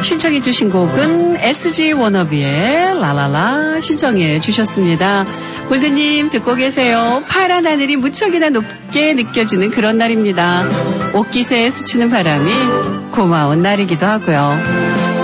신청해 주신 곡은 SG 워너비의 라라라 신청해 주셨습니다. 골드님 듣고 계세요. 파란 하늘이 무척이나 높게 느껴지는 그런 날입니다. 옷깃에 스치는 바람이 고마운 날이기도 하고요.